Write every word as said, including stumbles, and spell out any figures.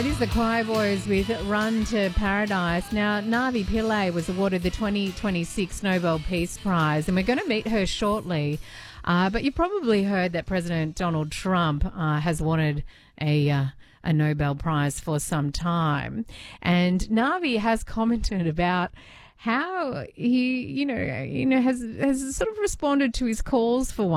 That is the Choir Boys with Run to Paradise. Now, Navi Pillay was awarded the twenty twenty-six Nobel Peace Prize, and we're going to meet her shortly. Uh, but you probably heard that President Donald Trump uh, has wanted a uh, a Nobel Prize for some time. And Navi has commented about how he, you know, you know, has has sort of responded to his calls for one.